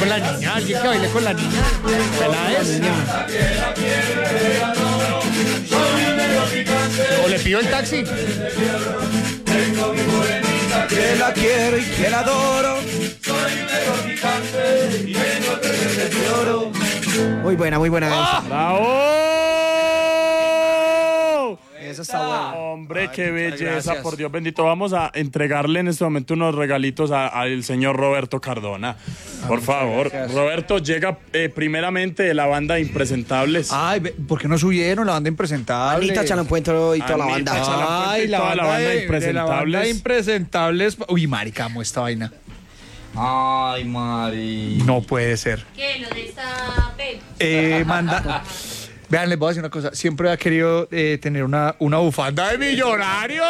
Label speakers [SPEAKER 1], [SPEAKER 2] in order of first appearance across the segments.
[SPEAKER 1] con la niña, alguien que baile con la niña. Peláez. O le pido el taxi.
[SPEAKER 2] Que la quiero y que la adoro. Soy un negro gigante y vengo a tener de oro.
[SPEAKER 3] Muy buena, muy buena.
[SPEAKER 4] ¡Ah! ¡Bravo!
[SPEAKER 3] Esa está buena.
[SPEAKER 4] Hombre, qué belleza,
[SPEAKER 3] gracias.
[SPEAKER 4] por Dios bendito. Vamos a entregarle en este momento unos regalitos al señor Roberto Cardona. Por favor,
[SPEAKER 1] gracias.
[SPEAKER 4] Roberto, llega primeramente de la banda de Impresentables.
[SPEAKER 1] Ay, ¿por qué no subieron la banda impresentable?
[SPEAKER 3] Anita Chalampuento y toda la
[SPEAKER 4] Anita
[SPEAKER 3] banda.
[SPEAKER 4] Chalampuento.
[SPEAKER 1] Ay,
[SPEAKER 4] y toda la banda de
[SPEAKER 1] de la banda de Impresentables. Uy, marica, amo esta vaina.
[SPEAKER 2] Ay, Mari.
[SPEAKER 1] No puede ser.
[SPEAKER 5] ¿Qué? Lo de esta Pep.
[SPEAKER 1] Manda. Vean, les voy a decir una cosa. Siempre he querido tener una bufanda de millonarios.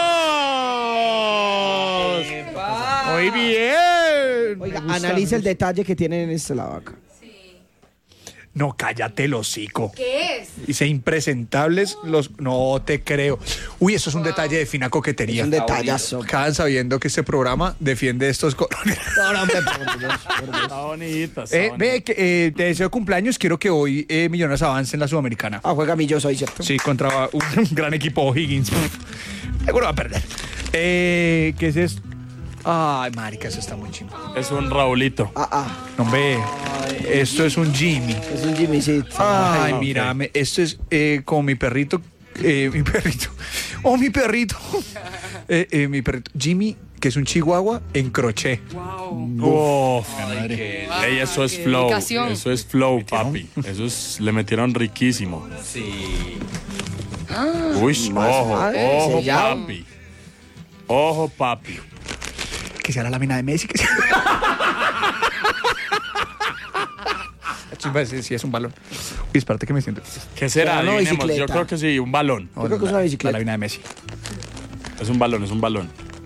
[SPEAKER 1] Muy bien.
[SPEAKER 3] Oiga,
[SPEAKER 1] Me gusta,
[SPEAKER 3] analice
[SPEAKER 1] me
[SPEAKER 3] el detalle que tiene en esta lavaca.
[SPEAKER 1] No, cállate el hocico.
[SPEAKER 5] ¿Qué es?
[SPEAKER 1] Dice impresentables los... No te creo. Uy, eso es un detalle de fina coquetería.
[SPEAKER 3] Es un detallazo.
[SPEAKER 1] Acaban sabiendo que este programa defiende estos...
[SPEAKER 3] No, hombre, por Dios, por Dios.
[SPEAKER 4] Está bonita, está bonita.
[SPEAKER 1] Ve, te deseo cumpleaños. Quiero que hoy Millonarios avance en la Sudamericana.
[SPEAKER 3] Ah, juega Milloso ahí, ¿cierto?
[SPEAKER 1] Sí, contra un gran equipo O'Higgins. Seguro va a perder. ¿Qué es esto? Ay, marica, eso está muy chimba.
[SPEAKER 4] Es un Raulito.
[SPEAKER 1] No, ve. Esto es un Jimmy.
[SPEAKER 3] Es un Jimmy, sí.
[SPEAKER 1] Ay,
[SPEAKER 4] ok.
[SPEAKER 1] mírame. Esto es como mi perrito. Mi perrito. Oh, mi perrito. Mi perrito. Jimmy, que es un chihuahua en crochet.
[SPEAKER 4] Oh, ey, eso es
[SPEAKER 5] qué
[SPEAKER 4] flow.
[SPEAKER 5] dedicación.
[SPEAKER 4] Eso es flow, papi. Eso es, le metieron riquísimo.
[SPEAKER 2] Sí.
[SPEAKER 4] Uy, ojo,
[SPEAKER 3] madre,
[SPEAKER 4] ojo,
[SPEAKER 3] se llama.
[SPEAKER 4] papi. Ojo, papi.
[SPEAKER 1] Que sea la lámina de Messi. Que sea... Chimba, sí, es un balón. Uy, espérate que me siento.
[SPEAKER 4] ¿Qué será?
[SPEAKER 3] Pero no
[SPEAKER 4] Adivinemos. Yo
[SPEAKER 3] bicicleta.
[SPEAKER 4] creo que sí, un balón.
[SPEAKER 3] Yo creo que es una bicicleta.
[SPEAKER 1] La lámina de Messi.
[SPEAKER 4] Es un balón, es un balón.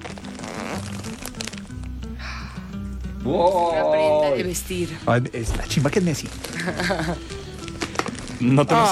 [SPEAKER 5] Una prenda de vestir.
[SPEAKER 1] Ay, es la chimba que es Messi.
[SPEAKER 4] No te lo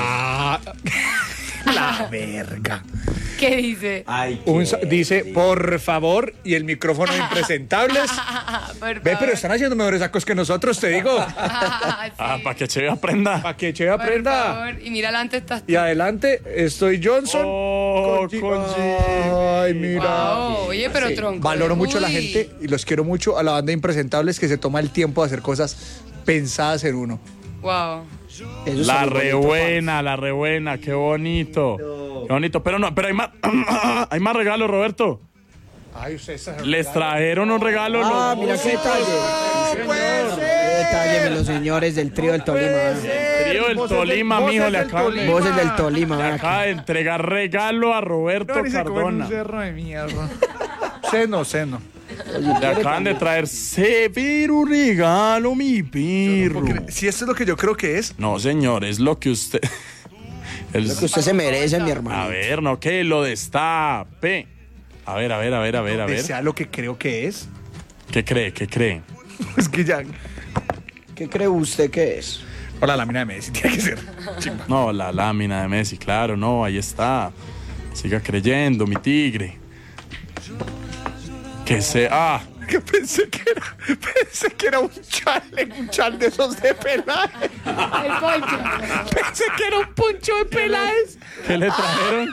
[SPEAKER 1] La verga.
[SPEAKER 5] ¿Qué dice?
[SPEAKER 2] Ay,
[SPEAKER 1] Dice, por favor, y el micrófono de impresentables.
[SPEAKER 5] Por
[SPEAKER 1] Ve, pero
[SPEAKER 5] favor.
[SPEAKER 1] están haciendo mejores sacos que nosotros, te digo.
[SPEAKER 5] Sí.
[SPEAKER 4] para que Cheve aprenda.
[SPEAKER 1] Para que Cheve
[SPEAKER 5] Por
[SPEAKER 1] aprenda.
[SPEAKER 5] favor. Y mira, adelante estás tú.
[SPEAKER 1] Y adelante estoy Johnson.
[SPEAKER 4] Oh,
[SPEAKER 1] Gi-
[SPEAKER 4] con
[SPEAKER 1] Ay, mira.
[SPEAKER 5] Wow, oye, pero tronco.
[SPEAKER 1] Valoro mucho a la
[SPEAKER 5] Uy.
[SPEAKER 1] gente y los quiero mucho a la banda de impresentables que se toma el tiempo de hacer cosas pensadas en uno.
[SPEAKER 5] Wow.
[SPEAKER 3] Eso es
[SPEAKER 4] La
[SPEAKER 3] muy bonito,
[SPEAKER 4] re buena, qué bonito. Qué bonito. Pero no, pero hay más, hay más regalos, Roberto.
[SPEAKER 1] Ay, ustedes
[SPEAKER 4] Les trajeron un regalo.
[SPEAKER 3] Ah,
[SPEAKER 4] los
[SPEAKER 3] mira qué detalle. Qué detalle, los señores del trío del Tolima.
[SPEAKER 4] trío del Tolima, mijo, le acaba
[SPEAKER 3] Voces del Tolima.
[SPEAKER 4] le
[SPEAKER 3] ven
[SPEAKER 4] acaba de
[SPEAKER 3] aquí.
[SPEAKER 4] entregar regalo a Roberto Cardona.
[SPEAKER 1] cerro de mierda. Ustedes no.
[SPEAKER 4] Le acaban de traer severo regalo, mi perro.
[SPEAKER 1] Si esto es lo que yo creo que es.
[SPEAKER 4] No, señor, es lo que usted...
[SPEAKER 3] Lo que usted se merece, mi hermano.
[SPEAKER 4] A ver, no, que lo destape. A ver.
[SPEAKER 1] Que sea lo que creo que es.
[SPEAKER 4] ¿Qué cree? ¿Qué cree?
[SPEAKER 1] Es que ya.
[SPEAKER 3] ¿Qué cree usted que es?
[SPEAKER 1] O la lámina de Messi, tiene que ser. Chimba.
[SPEAKER 4] No, la lámina de Messi, claro, no, ahí está. Siga creyendo, mi tigre. Que sea...
[SPEAKER 1] Que pensé que era un chal de esos de Peláez.
[SPEAKER 5] El poncho.
[SPEAKER 1] Pensé que era un poncho de Peláez.
[SPEAKER 4] ¿Qué le trajeron?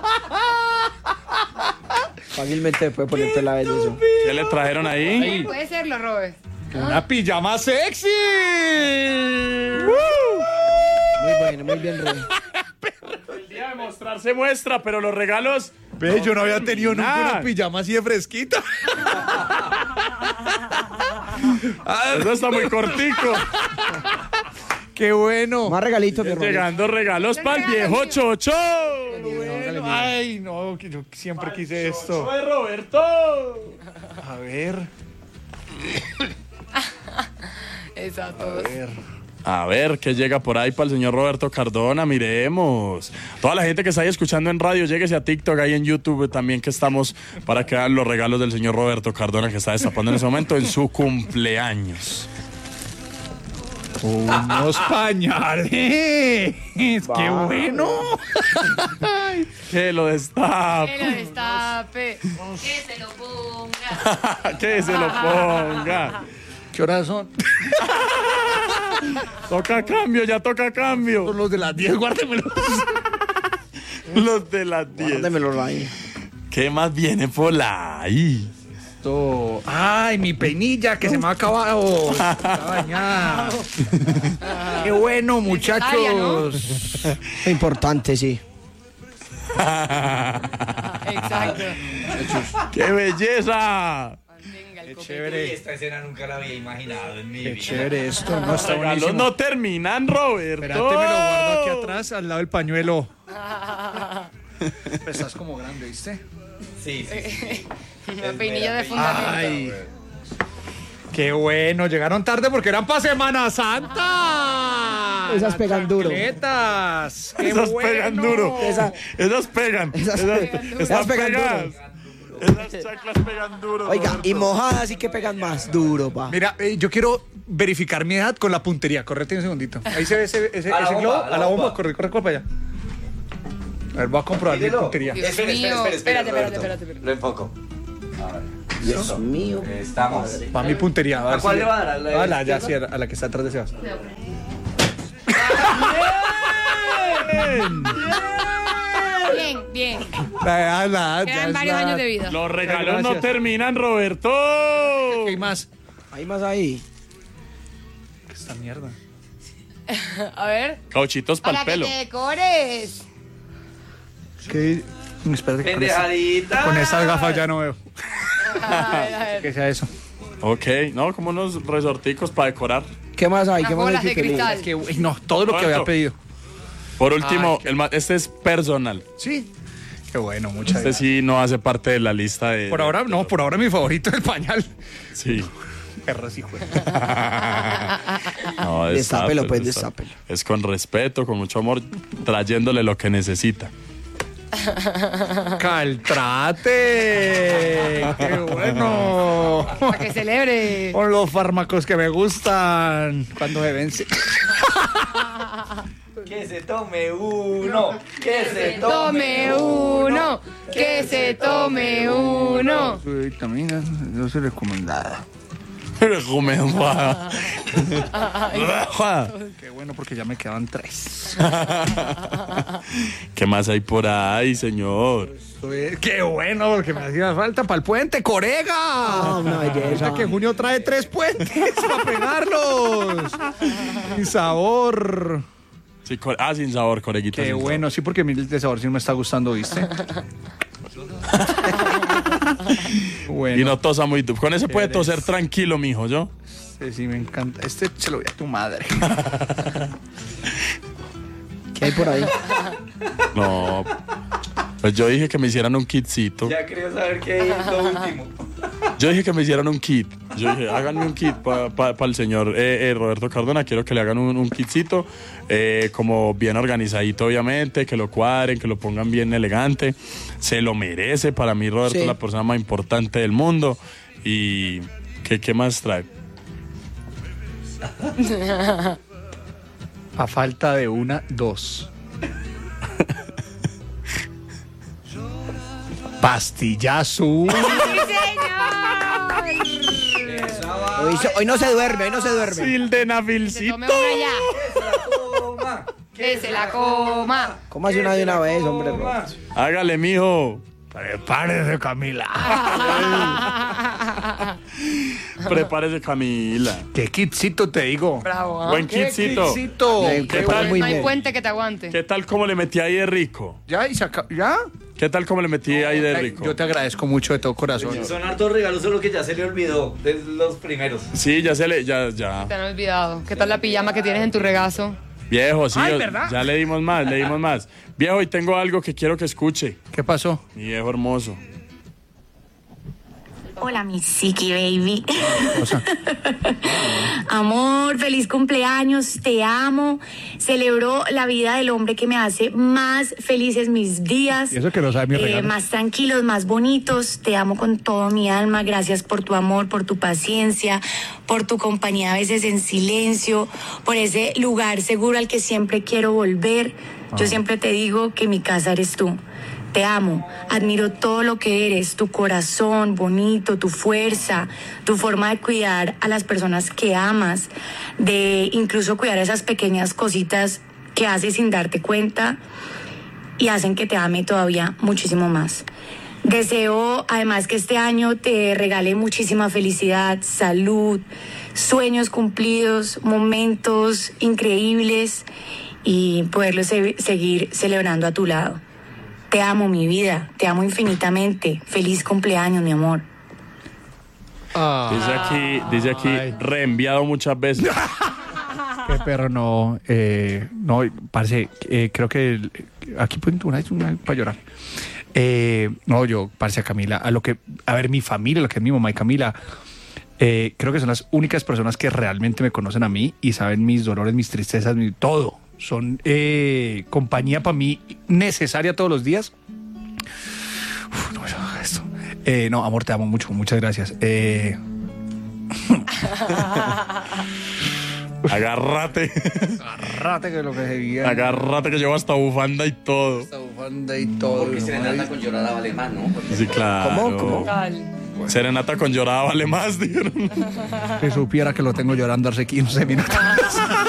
[SPEAKER 3] Fácilmente puede ponerte la vez de eso.
[SPEAKER 4] ¿Qué le trajeron ahí?
[SPEAKER 5] Puede serlo, Robert.
[SPEAKER 1] Una pijama sexy.
[SPEAKER 3] Muy bueno, muy bien, Rey.
[SPEAKER 4] El día de mostrar se muestra, pero los regalos...
[SPEAKER 1] Ve, yo no había tenido nunca
[SPEAKER 4] Nada.
[SPEAKER 1] una pijama así de fresquita.
[SPEAKER 4] Eso está muy cortico.
[SPEAKER 1] Qué bueno.
[SPEAKER 3] Más regalitos, mi hermano.
[SPEAKER 4] Llegando regalos para el viejo Chocho.
[SPEAKER 1] Bueno, ay, no, que yo siempre quise esto.
[SPEAKER 4] ¡Soy Roberto!
[SPEAKER 1] A ver.
[SPEAKER 5] Exacto.
[SPEAKER 4] A ver qué llega por ahí para el señor Roberto Cardona, miremos. Toda la gente que está ahí escuchando en radio, lléguese a TikTok, ahí en YouTube también que estamos para que vean los regalos del señor Roberto Cardona que está destapando en ese momento en su cumpleaños.
[SPEAKER 1] Unos pañales. ¡Qué bueno!
[SPEAKER 4] Que lo destape.
[SPEAKER 5] Que lo destape. Que se lo ponga.
[SPEAKER 4] Que se lo ponga.
[SPEAKER 1] ¿Qué horas son?
[SPEAKER 4] Toca cambio, ya toca cambio.
[SPEAKER 1] Son los de las 10, guárdemelos.
[SPEAKER 4] Los de las 10.
[SPEAKER 3] Guárdemelo ahí.
[SPEAKER 4] ¿Qué más viene por ahí?
[SPEAKER 1] Ay, mi peinilla que se me ha acabado. Está dañada. Qué bueno, muchachos.
[SPEAKER 3] Importante, sí.
[SPEAKER 5] Exacto.
[SPEAKER 4] ¡Qué belleza!
[SPEAKER 5] Venga, el
[SPEAKER 1] Qué
[SPEAKER 5] copete.
[SPEAKER 1] chévere.
[SPEAKER 2] Esta escena nunca la había imaginado en mi
[SPEAKER 1] Qué
[SPEAKER 2] vida.
[SPEAKER 1] chévere esto. No, está
[SPEAKER 4] Regalos
[SPEAKER 1] buenísimo.
[SPEAKER 4] no terminan, Roberto.
[SPEAKER 1] Espérate, me lo guardo aquí atrás, al lado del pañuelo. Estás como grande, ¿viste?
[SPEAKER 2] Sí, sí.
[SPEAKER 5] Una peinilla de fundamento.
[SPEAKER 1] Ay. Qué bueno, llegaron tarde porque eran para Semana Santa.
[SPEAKER 3] Esas pegan duro.
[SPEAKER 1] Chancletas. Qué
[SPEAKER 4] Esas
[SPEAKER 1] bueno.
[SPEAKER 4] pegan duro.
[SPEAKER 3] Esa-
[SPEAKER 4] Esas pegan.
[SPEAKER 3] Esas
[SPEAKER 4] Están
[SPEAKER 3] pegan duro.
[SPEAKER 4] pegadas. Esas chaclas pegan duro.
[SPEAKER 3] Oiga,
[SPEAKER 4] Roberto.
[SPEAKER 3] y mojadas sí que pegan más duro, pa.
[SPEAKER 1] Mira, yo quiero verificar mi edad con la puntería. Correte un segundito. Ahí se ve ese
[SPEAKER 2] A la bomba,
[SPEAKER 1] globo.
[SPEAKER 2] a la
[SPEAKER 1] A la bomba.
[SPEAKER 2] bomba.
[SPEAKER 1] Corre para allá. A ver, voy a comprobar mi
[SPEAKER 2] Mírelo.
[SPEAKER 1] puntería.
[SPEAKER 5] Dios mío. Espérate.
[SPEAKER 2] Lo enfoco.
[SPEAKER 3] Dios mío.
[SPEAKER 2] Estamos.
[SPEAKER 1] Va mi puntería.
[SPEAKER 2] ¿A cuál le va a dar?
[SPEAKER 1] A la, ya, sí, a la que está atrás de Sebas.
[SPEAKER 5] Bien.
[SPEAKER 1] Ya
[SPEAKER 5] Quedan
[SPEAKER 1] es
[SPEAKER 5] varios años de vida.
[SPEAKER 4] Los regalos no
[SPEAKER 1] Gracias.
[SPEAKER 4] terminan, Roberto.
[SPEAKER 1] ¿Qué hay más?
[SPEAKER 3] Hay más ahí.
[SPEAKER 1] Esta mierda.
[SPEAKER 5] A ver.
[SPEAKER 4] Cauchitos para
[SPEAKER 5] Para
[SPEAKER 4] el
[SPEAKER 5] que
[SPEAKER 4] pelo.
[SPEAKER 5] te decores.
[SPEAKER 1] ¿Qué? Espérate que
[SPEAKER 2] Pendejadita.
[SPEAKER 1] con esas gafas ya no veo.
[SPEAKER 5] A ver.
[SPEAKER 1] Que sea eso.
[SPEAKER 4] Ok, no, como unos resorticos para decorar.
[SPEAKER 3] ¿Qué más hay? ¿Qué
[SPEAKER 5] Unas
[SPEAKER 3] más
[SPEAKER 5] bolas de
[SPEAKER 3] hay?
[SPEAKER 5] cristal.
[SPEAKER 1] Que, no, todo lo que
[SPEAKER 4] Roberto.
[SPEAKER 1] había pedido.
[SPEAKER 4] Por último,
[SPEAKER 1] Ay,
[SPEAKER 4] este es personal.
[SPEAKER 1] Sí. Qué bueno, muchas
[SPEAKER 4] Este
[SPEAKER 1] gracias.
[SPEAKER 4] sí no hace parte de la lista de...
[SPEAKER 1] Por ahora, no, por ahora mi favorito es el pañal.
[SPEAKER 4] Sí.
[SPEAKER 1] Perros, hijo.
[SPEAKER 4] No,
[SPEAKER 3] Destápelo, pues,
[SPEAKER 4] destápelo.
[SPEAKER 3] destápelo.
[SPEAKER 4] Es con respeto, con mucho amor, trayéndole lo que necesita.
[SPEAKER 1] Caltrate. Qué bueno.
[SPEAKER 5] Para que celebre.
[SPEAKER 1] Con los fármacos que me gustan. Cuando se vence.
[SPEAKER 2] Que se tome uno. Que se
[SPEAKER 5] Tome uno. Que se tome uno.
[SPEAKER 1] Vitaminas, no se recomendada. Qué bueno porque ya me quedaban 3.
[SPEAKER 4] ¿Qué más hay por ahí, señor?
[SPEAKER 1] Qué bueno porque me hacía falta para el puente, Corega.
[SPEAKER 3] Ah, una belleza.
[SPEAKER 1] O sea que junio trae 3 puentes para pegarlos. Sin sabor.
[SPEAKER 4] Sí, sin sabor, coreguita.
[SPEAKER 1] Qué
[SPEAKER 4] sin
[SPEAKER 1] bueno, sí, porque a mí el de sabor sí me está gustando, ¿viste?
[SPEAKER 4] sabor. Y no tosa muy duro. Con ese puede
[SPEAKER 1] eres?
[SPEAKER 4] toser tranquilo, mijo, ¿yo?
[SPEAKER 1] Sí, me encanta. Este se lo voy a tu madre.
[SPEAKER 3] ¿Qué hay por ahí?
[SPEAKER 4] No. Pues yo dije que me hicieran un kitcito.
[SPEAKER 2] Ya quería saber qué es lo último.
[SPEAKER 4] Yo dije que me hicieran un kit. Yo dije, háganme un kit para el señor Roberto Cardona. Quiero que le hagan un kitcito, como bien organizadito, obviamente, que lo cuadren, que lo pongan bien elegante. Se lo merece. Para mí, Roberto
[SPEAKER 3] Sí.
[SPEAKER 4] es la persona más importante del mundo. Y ¿qué más trae?
[SPEAKER 1] A falta de 1, 2. Pastillazo.
[SPEAKER 3] Hoy no se duerme, hoy no se duerme.
[SPEAKER 5] Se
[SPEAKER 4] Sildenafilcito.
[SPEAKER 5] tome una ya. Que se la coma.
[SPEAKER 3] ¿Cómo hace una de una vez, hombre? Roberto?
[SPEAKER 4] Hágale, mijo.
[SPEAKER 1] Prepárese, Camila.
[SPEAKER 4] Prepárese, Camila.
[SPEAKER 1] Qué kitcito te digo.
[SPEAKER 5] Bravo. ¿Ah?
[SPEAKER 4] Buen
[SPEAKER 1] Qué
[SPEAKER 4] kitcito.
[SPEAKER 1] kitcito.
[SPEAKER 3] Sí,
[SPEAKER 4] ¿Qué
[SPEAKER 3] prepara
[SPEAKER 4] tal?
[SPEAKER 3] muy
[SPEAKER 5] No hay
[SPEAKER 3] bien.
[SPEAKER 5] puente que te aguante.
[SPEAKER 4] ¿Qué tal como le metí ahí de rico?
[SPEAKER 1] Ya, y se acabó. ¿Ya?
[SPEAKER 4] ¿Qué tal como le metí ahí de rico?
[SPEAKER 1] Yo te agradezco mucho de todo corazón.
[SPEAKER 2] Son hartos regalos, solo que ya se le olvidó de los primeros.
[SPEAKER 4] Sí, ya.
[SPEAKER 5] Te han olvidado. ¿Qué tal la pijama que tienes en tu regazo?
[SPEAKER 4] Viejo, sí,
[SPEAKER 1] Ay, ¿verdad?
[SPEAKER 4] ya le dimos más. Viejo, y tengo algo que quiero que escuche.
[SPEAKER 1] ¿Qué pasó?
[SPEAKER 4] Mi viejo hermoso.
[SPEAKER 6] Hola, mi Siki Baby. Amor, feliz cumpleaños, te amo. Celebro la vida del hombre que me hace más felices mis días.
[SPEAKER 1] Y eso que no sabe mi regalo.
[SPEAKER 6] Más tranquilos, más bonitos. Te amo con todo mi alma. Gracias por tu amor, por tu paciencia, por tu compañía a veces en silencio, por ese lugar seguro al que siempre quiero volver. Yo siempre te digo que mi casa eres tú. Te amo, admiro todo lo que eres, tu corazón bonito, tu fuerza, tu forma de cuidar a las personas que amas, de incluso cuidar esas pequeñas cositas que haces sin darte cuenta y hacen que te ame todavía muchísimo más. Deseo además que este año te regale muchísima felicidad, salud, sueños cumplidos, momentos increíbles y poderlos seguir celebrando a tu lado. Te amo, mi vida, te amo infinitamente. Feliz cumpleaños, mi amor.
[SPEAKER 4] Dice aquí, reenviado muchas veces.
[SPEAKER 1] Qué perro, no, parce, creo que aquí pueden una para llorar. No, yo, parce, a Camila, a ver, mi familia, lo que es mi mamá y Camila, creo que son las únicas personas que realmente me conocen a mí y saben mis dolores, mis tristezas, todo. Son compañía para mí necesaria todos los días. Uf, no, esto. No, amor, te amo mucho, muchas gracias.
[SPEAKER 4] Agárrate.
[SPEAKER 1] Agárrate que lo que se viene.
[SPEAKER 4] Agárrate que llevo hasta bufanda y todo.
[SPEAKER 1] Hasta bufanda y todo.
[SPEAKER 7] Porque serenata con llorada vale más, ¿no? Porque
[SPEAKER 4] Sí, claro.
[SPEAKER 3] ¿Cómo?
[SPEAKER 4] Serenata con llorada vale más, dijeron.
[SPEAKER 1] Que supiera que lo tengo llorando hace 15 minutos.